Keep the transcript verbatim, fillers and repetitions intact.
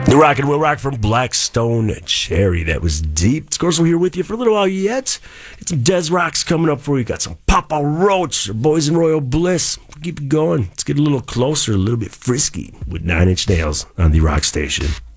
The Rock and Will Rock from Blackstone Cherry. That was deep. Of course, we're here with you for a little while yet. Got some Des Rocks coming up for you. Got some Papa Roach, our boys in Royal Bliss. Keep it going. Let's get a little closer, a little bit frisky with Nine Inch Nails on the Rock Station.